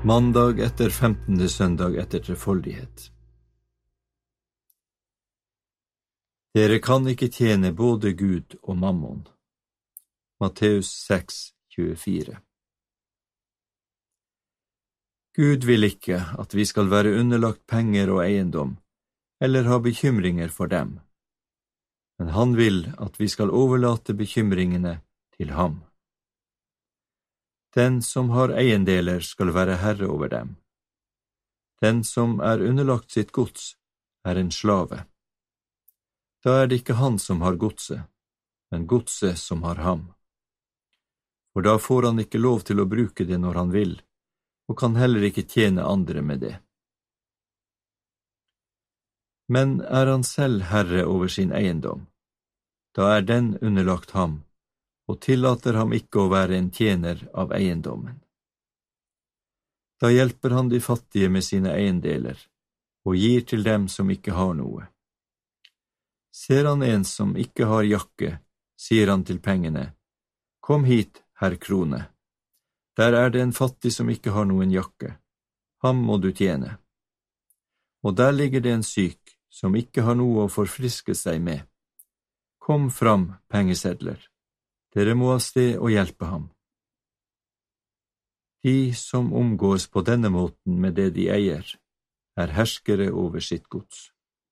Mandag etter 15. søndag etter trefoldighet. Dere kan ikke tjene både Gud og mammon. Matteus 6:24. Gud vil ikke at vi skal være underlagt penger og eiendom, eller ha bekymringer for dem. Men han vil at vi skal overlate bekymringene til ham. Den som har eiendeler skal være herre over dem. Den som er underlagt sitt gods er en slave. Da er det ikke han som har godset, men godset som har ham. For da får han ikke lov til å bruke det når han vil, og kan heller ikke tjene andre med det. Men er han selv herre over sin eiendom, da er den underlagt ham, og tillater ham ikke å være en tjener av eiendommen. Da hjelper han de fattige med sine eiendeler, og gir til dem som ikke har noe. Ser han en som ikke har jakke, sier han til pengene, «Kom hit, herr krone. Der er det en fattig som ikke har noen jakke. Ham må du tjene. Og der ligger det en syk som ikke har noe å forfriske seg med. Kom fram, pengesedler. Dere må av sted og hjelpe ham. De som omgås på denne måten med det de eier, er herskere over sitt gods.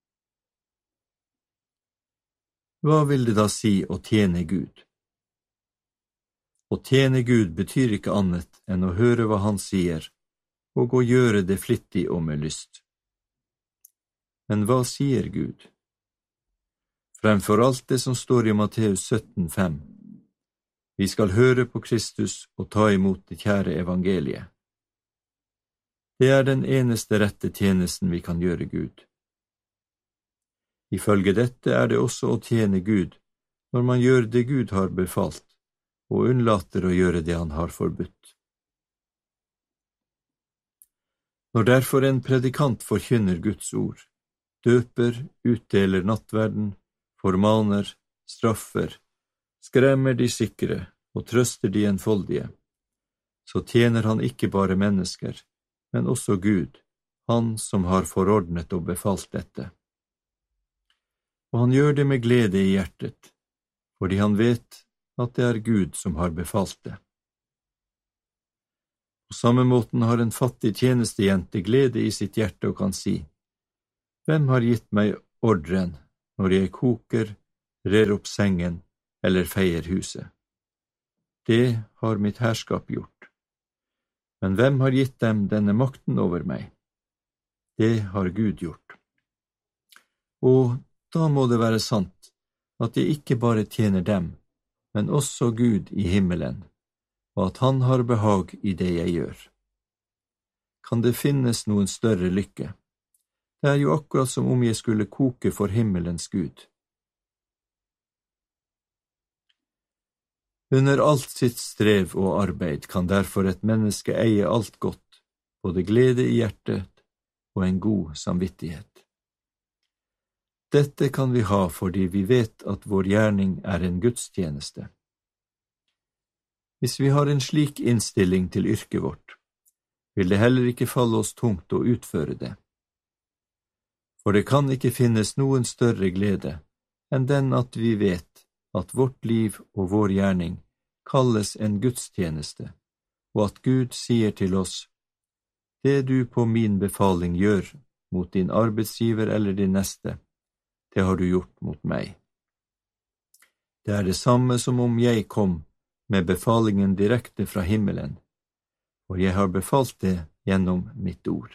Hva vil det da si å tjene Gud? Å tjene Gud betyr ikke annet enn å høre hva han sier, og å gjøre det flittig og med lyst. Men hva sier Gud? Fremfor alt det som står i Matteus 17:5. Vi skal høre på Kristus og ta imot det kjære evangeliet. Det er den eneste rette tjenesten vi kan gjøre Gud. Ifølge dette er det også å tjene Gud når man gjør det Gud har befalt, og unnlater å gjøre det han har forbudt. Når derfor en predikant forkynner Guds ord, døper, utdeler nattverden, formaner, straffer, skremmer de sikre og trøster de enfoldige, så tjener han ikke bare mennesker, men også Gud, han som har forordnet og befalt dette. Og han gjør det med glede i hjertet, fordi han vet at det er Gud som har befalt det. På samme måten har en fattig tjenestejente glede i sitt hjerte og kan si, «Hvem har gitt meg ordren når jeg koker, rer opp sengen eller feier huset? Det har mitt herskap gjort. Men hvem har gitt dem denne makten over meg? Det har Gud gjort. Og da må det være sant at jeg ikke bare tjener dem, men også Gud i himmelen, og at han har behag i det jeg gjør. Kan det finnes noen større lykke? Det er jo akkurat som om jeg skulle koke for himmelens Gud. Under alt sitt strev og arbeid kan derfor et menneske eie alt godt, både glede i hjertet og en god samvittighet. Dette kan vi ha fordi vi vet at vår gjerning er en gudstjeneste. Hvis vi har en slik innstilling til yrket vårt, vil det heller ikke falle oss tungt å utføre det. For det kan ikke finnes noen større glede enn den at vi vet at vårt liv og vår gjerning kalles en gudstjeneste, og at Gud sier til oss, «Det du på min befaling gjør mot din arbeidsgiver eller din neste, det har du gjort mot meg.» Det er det samme som om jeg kom med befalingen direkte fra himmelen, og jeg har befalt det gjennom mitt ord.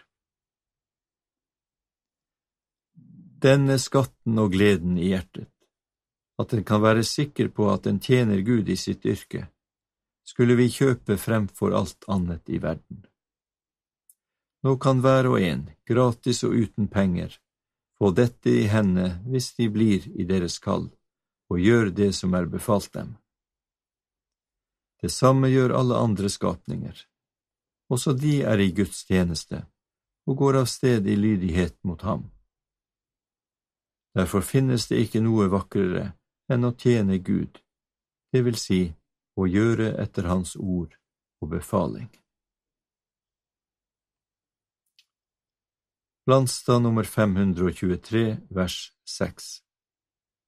Denne skatten og gleden i hjertet, at en kan være sikker på at en tjener Gud i sitt yrke, skulle vi kjøpe fremfor alt annet i verden. Nå kan hver og en, gratis og uten penger, få dette i henne hvis de blir i deres kall, og gjør det som er befalt dem. Det samme gjør alle andre skapninger. Også de er i Guds tjeneste, og går av sted i lydighet mot ham. Derfor finnes det ikke noe vakrere enn å tjene Gud, det vil si å gjøre etter hans ord og befaling. Landstad nummer 523, vers 6.